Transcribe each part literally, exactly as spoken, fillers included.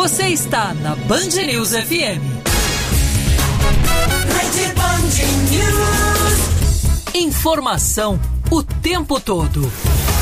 Você está na Band News F M. Rede Band News. Informação o tempo todo.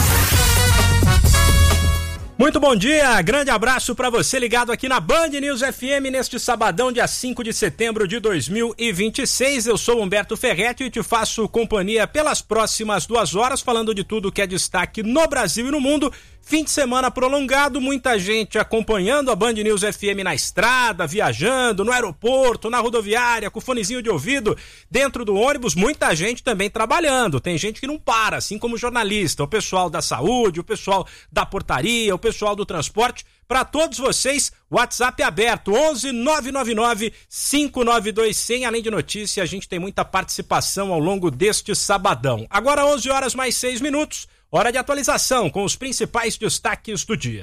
Muito bom dia, grande abraço para você ligado aqui na Band News F M neste sabadão, dia cinco de setembro de dois mil e vinte e seis. Eu sou Humberto Ferretti e te faço companhia pelas próximas duas horas, falando de tudo que é destaque no Brasil e no mundo. Fim de semana prolongado, muita gente acompanhando a Band News F M na estrada, viajando, no aeroporto, na rodoviária, com fonezinho de ouvido, dentro do ônibus, muita gente também trabalhando. Tem gente que não para, assim como jornalista, o pessoal da saúde, o pessoal da portaria, o pessoal do transporte. Para todos vocês, WhatsApp é aberto, onze nove nove nove, cinco nove dois zero zero. Além de notícia, a gente tem muita participação ao longo deste sabadão. Agora onze horas mais seis minutos. Hora de atualização com os principais destaques do dia.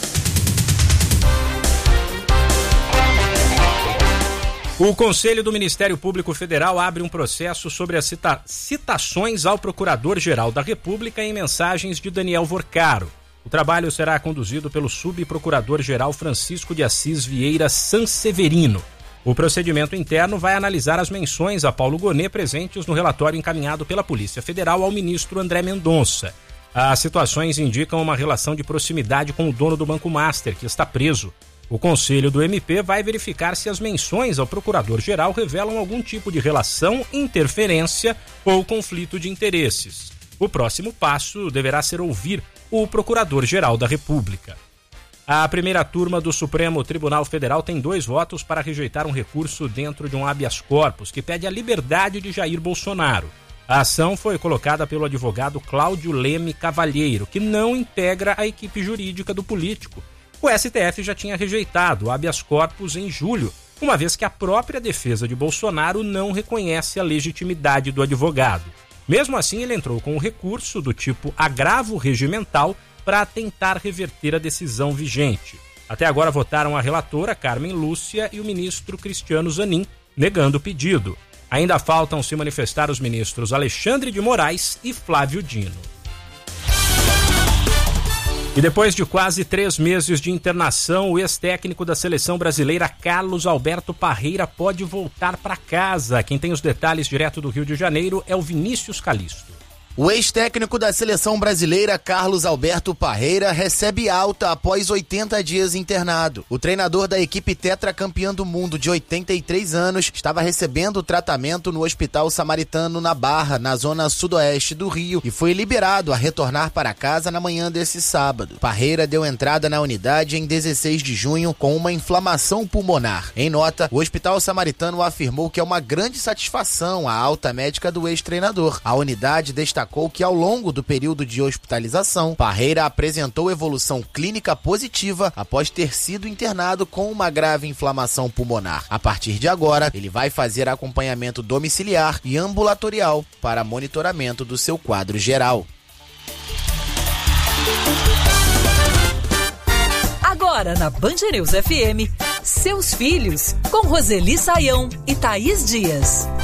O Conselho do Ministério Público Federal abre um processo sobre as cita- citações ao Procurador-Geral da República em mensagens de Daniel Vorcaro. O trabalho será conduzido pelo Subprocurador-Geral Francisco de Assis Vieira Sanseverino. O procedimento interno vai analisar as menções a Paulo Gonet presentes no relatório encaminhado pela Polícia Federal ao ministro André Mendonça. As situações indicam uma relação de proximidade com o dono do Banco Master, que está preso. O Conselho do M P vai verificar se as menções ao Procurador-Geral revelam algum tipo de relação, interferência ou conflito de interesses. O próximo passo deverá ser ouvir o Procurador-Geral da República. A primeira turma do Supremo Tribunal Federal tem dois votos para rejeitar um recurso dentro de um habeas corpus que pede a liberdade de Jair Bolsonaro. A ação foi colocada pelo advogado Cláudio Leme Cavalheiro, que não integra a equipe jurídica do político. O S T F já tinha rejeitado o habeas corpus em julho, uma vez que a própria defesa de Bolsonaro não reconhece a legitimidade do advogado. Mesmo assim, ele entrou com um recurso do tipo agravo regimental para tentar reverter a decisão vigente. Até agora votaram a relatora Carmen Lúcia e o ministro Cristiano Zanin, negando o pedido. Ainda faltam se manifestar os ministros Alexandre de Moraes e Flávio Dino. E depois de quase três meses de internação, o ex-técnico da seleção brasileira Carlos Alberto Parreira pode voltar para casa. Quem tem os detalhes direto do Rio de Janeiro é o Vinícius Calisto. O ex-técnico da seleção brasileira, Carlos Alberto Parreira, recebe alta após oitenta dias internado. O treinador da equipe tetracampeã do mundo de oitenta e três anos estava recebendo tratamento no Hospital Samaritano na Barra, na zona sudoeste do Rio, e foi liberado a retornar para casa na manhã desse sábado. Parreira deu entrada na unidade em dezesseis de junho com uma inflamação pulmonar. Em nota, o Hospital Samaritano afirmou que é uma grande satisfação a alta médica do ex-treinador. A unidade destacou que ao longo do período de hospitalização, Parreira apresentou evolução clínica positiva após ter sido internado com uma grave inflamação pulmonar. A partir de agora, ele vai fazer acompanhamento domiciliar e ambulatorial para monitoramento do seu quadro geral. Agora na Band News F M, seus filhos, com Roseli Saião e Thaís Dias.